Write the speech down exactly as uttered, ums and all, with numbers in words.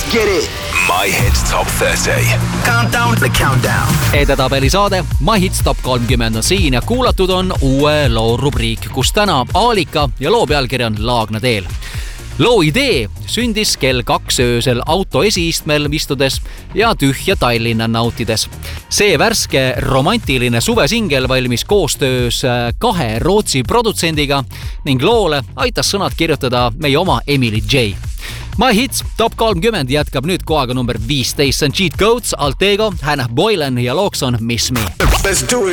get it. My Hits Top kolmkümmend. Countdown, the countdown. Edetabeli saade My Hits Top kolmkümmend on siin ja kuulatud on uue loo rubriik, kus täna Aalika ja loo pealkiri on Laagna teel. Loo idee sündis kell kaks öösel auto esiistmel istudes ja tühja Tallinna nautides. See värske romantiline suvesingel valmis koostöös kahe Rootsi produtsendiga ning loole aitas sõnad kirjutada meie oma Emily J. My Hits Top kolmkümmend jätkab nüüd kohaga number viisteist. See on Cheat Codes, Altego, Hannah Boylan ja looks on Miss Me. Let's do it.